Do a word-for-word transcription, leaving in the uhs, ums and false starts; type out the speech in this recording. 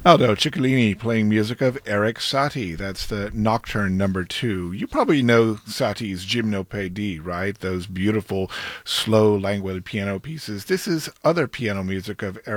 Aldo Ciccolini playing music of Eric Satie. That's the Nocturne number two. You probably know Satie's Gymnopédie, right? Those beautiful, slow, languid piano pieces. This is other piano music of